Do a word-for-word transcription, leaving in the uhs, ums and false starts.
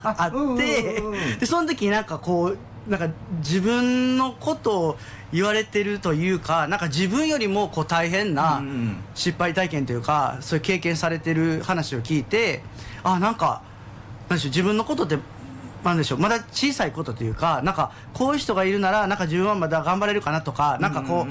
あってでその時になんかこうなんか自分のことを言われてるというかなんか自分よりもこう大変な失敗体験というかそういう経験されてる話を聞いてあなんかなんでしょう自分のことってなんでしょうまだ小さいことというかなんかこういう人がいるならなんか自分はまだ頑張れるかなとかなんかこう